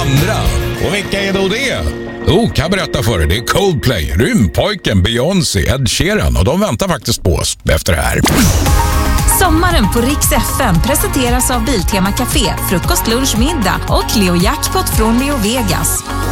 andra. Och vilka är då det? Kan jag berätta för dig. Det är Coldplay, Rymdpojken, Beyoncé, Ed Sheeran. Och de väntar faktiskt på oss efter det här. Sommaren på Rix FM presenteras av Biltema Café, frukost, lunch, middag och Leo Jackpot från Leo Vegas.